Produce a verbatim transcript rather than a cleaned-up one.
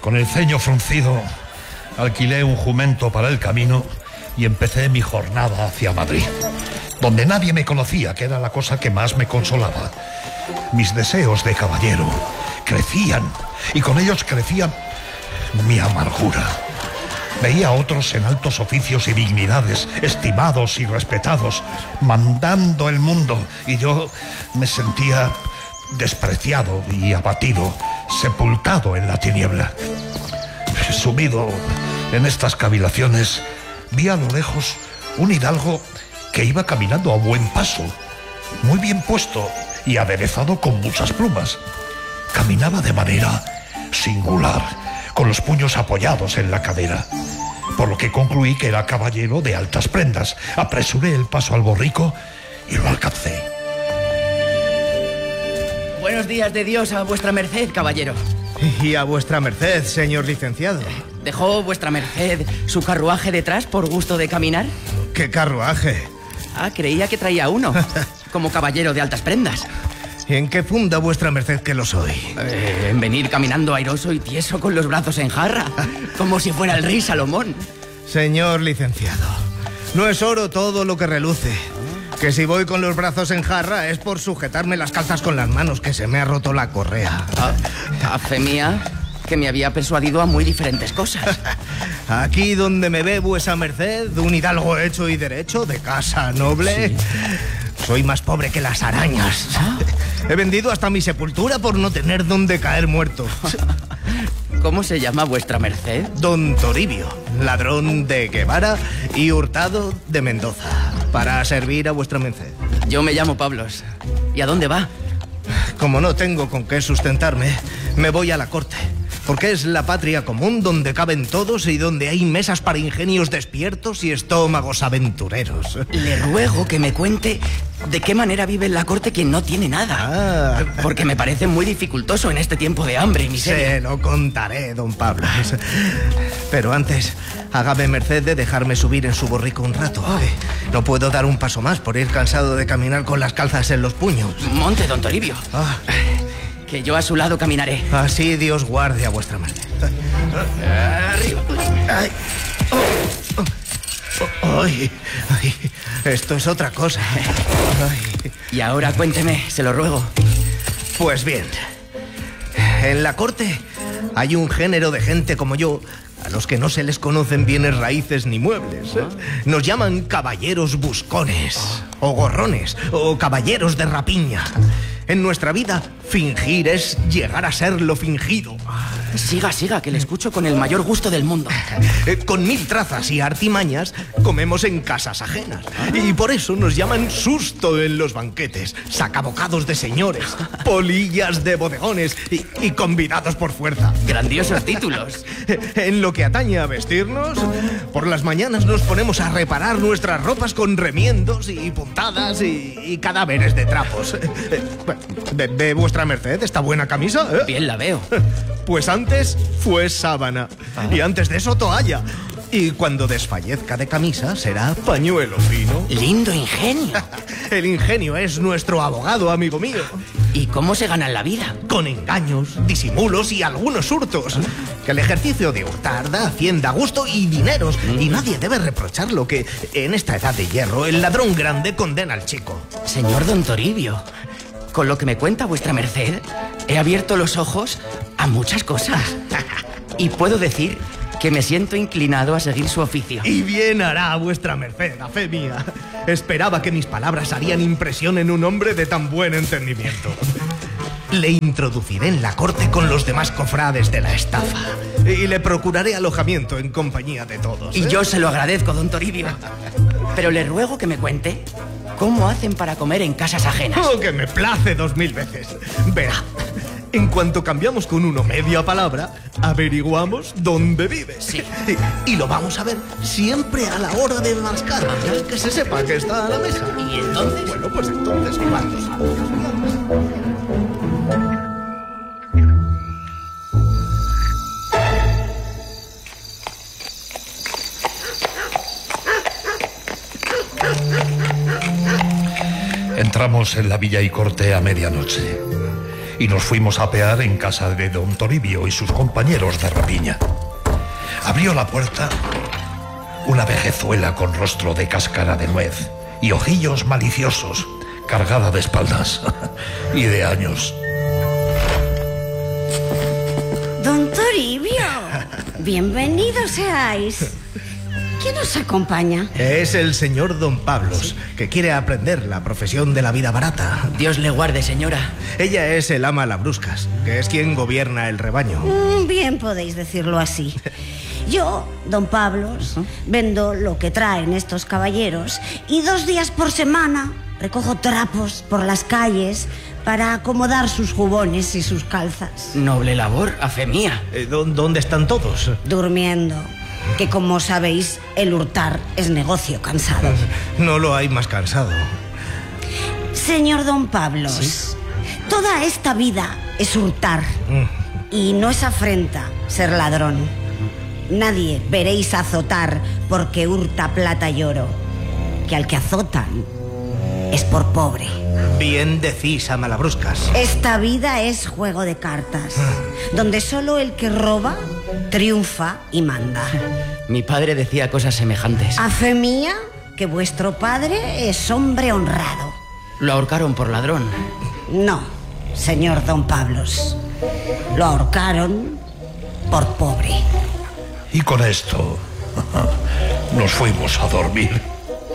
Con el ceño fruncido, alquilé un jumento para el camino y empecé mi jornada hacia Madrid, donde nadie me conocía, que era la cosa que más me consolaba. Mis deseos de caballero crecían, y con ellos crecía mi amargura. Veía a otros en altos oficios y dignidades, estimados y respetados, mandando el mundo, y yo me sentía despreciado y abatido, sepultado en la tiniebla. Sumido en estas cavilaciones, vi a lo lejos un hidalgo que iba caminando a buen paso, muy bien puesto y aderezado con muchas plumas. Caminaba de manera singular, con los puños apoyados en la cadera, por lo que concluí que era caballero de altas prendas. Apresuré el paso al borrico y lo alcancé. Buenos días de Dios a vuestra merced, caballero. Y a vuestra merced, señor licenciado. ¿Dejó vuestra merced su carruaje detrás por gusto de caminar? ¿Qué carruaje? Ah, creía que traía uno, como caballero de altas prendas. ¿Y en qué funda vuestra merced que lo soy? Eh, en venir caminando airoso y tieso con los brazos en jarra, como si fuera el rey Salomón. Señor licenciado, no es oro todo lo que reluce. Que si voy con los brazos en jarra es por sujetarme las calzas con las manos, que se me ha roto la correa. Ah, a fe mía, que me había persuadido a muy diferentes cosas. Aquí donde me ve vuesa merced, un hidalgo hecho y derecho, de casa noble, ¿sí? Soy más pobre que las arañas. ¿Ah? He vendido hasta mi sepultura por no tener donde caer muerto. ¿Cómo se llama vuestra merced? Don Toribio, ladrón de Guevara y hurtado de Mendoza, para servir a vuestra merced. Yo me llamo Pablos. ¿Y a dónde va? Como no tengo con qué sustentarme, me voy a la corte, porque es la patria común donde caben todos y donde hay mesas para ingenios despiertos y estómagos aventureros. Le ruego que me cuente de qué manera vive en la corte quien no tiene nada. Ah. Porque me parece muy dificultoso en este tiempo de hambre y miseria. Se lo contaré, don Pablo. Pero antes, hágame merced de dejarme subir en su borrico un rato. Oh. No puedo dar un paso más por ir cansado de caminar con las calzas en los puños. Monte, don Toribio. Ah. Que yo a su lado caminaré. Así Dios guarde a vuestra merced. Arriba. Ay. Oh. Oh. Ay. Ay. Esto es otra cosa. Ay. Y ahora cuénteme, se lo ruego. Pues bien, en la corte hay un género de gente como yo, a los que no se les conocen bienes raíces ni muebles. Nos llaman caballeros buscones, o gorrones, o caballeros de rapiña. En nuestra vida, fingir es llegar a ser lo fingido. Siga, siga, que le escucho con el mayor gusto del mundo. Con mil trazas y artimañas, comemos en casas ajenas. Y por eso nos llaman susto en los banquetes, sacabocados de señores, polillas de bodegones y, y convidados por fuerza. Grandiosos títulos. En lo que atañe a vestirnos, por las mañanas nos ponemos a reparar nuestras ropas con remiendos y puntadas y, y cadáveres de trapos. ¿De, de vuestra merced esta buena camisa? ¿Eh? Bien la veo. Pues antes fue sábana. Ah. Y antes de eso toalla. Y cuando desfallezca de camisa será pañuelo fino. Lindo ingenio. El ingenio es nuestro abogado, amigo mío. ¿Y cómo se gana la vida? Con engaños, disimulos y algunos hurtos. Que el ejercicio de hurtar da hacienda, gusto y dineros. Mm. Y nadie debe reprocharlo, que en esta edad de hierro el ladrón grande condena al chico. Señor don Toribio, con lo que me cuenta vuestra merced, he abierto los ojos a muchas cosas. Y puedo decir que me siento inclinado a seguir su oficio. Y bien hará vuestra merced, a fe mía. Esperaba que mis palabras harían impresión en un hombre de tan buen entendimiento. Le introduciré en la corte con los demás cofrades de la estafa. Y le procuraré alojamiento en compañía de todos. ¿eh? Y yo se lo agradezco, don Toribio. Pero le ruego que me cuente cómo hacen para comer en casas ajenas. Oh, que me place dos mil veces. Verá, en cuanto cambiamos con uno media palabra, averiguamos dónde vive. Sí. Y, y lo vamos a ver siempre a la hora de mascar. Que se sepa que está a la mesa. ¿Y entonces? Bueno, pues entonces, ¿cuántos años? Entramos en la villa y corte a medianoche. y nos fuimos a apear en casa de don Toribio y sus compañeros de rapiña. Abrió la puerta una vejezuela con rostro de cáscara de nuez y ojillos maliciosos, cargada de espaldas y de años. Don Toribio, bienvenidos seáis. ¿Quién nos acompaña? Es el señor don Pablos, que quiere aprender la profesión de la vida barata. Dios le guarde, señora. Ella es el ama Labruscas, que es quien gobierna el rebaño. Mm, bien podéis decirlo así. Yo, don Pablos, vendo lo que traen estos caballeros y dos días por semana recojo trapos por las calles para acomodar sus jubones y sus calzas. Noble labor, a fe mía. Eh, ¿dó- ¿Dónde están todos? Durmiendo, que como sabéis, el hurtar es negocio cansado. No lo hay más cansado. Señor don Pablos, ¿Sí? toda esta vida es hurtar y no es afrenta ser ladrón. Nadie veréis azotar porque hurta plata y oro, que al que azotan es por pobre. Bien decís, ama Labruscas. Esta vida es juego de cartas, donde solo el que roba triunfa y manda. Mi padre decía cosas semejantes. A fe mía que vuestro padre es hombre honrado. Lo ahorcaron por ladrón. No, señor don Pablos. Lo ahorcaron por pobre. Y con esto nos fuimos a dormir.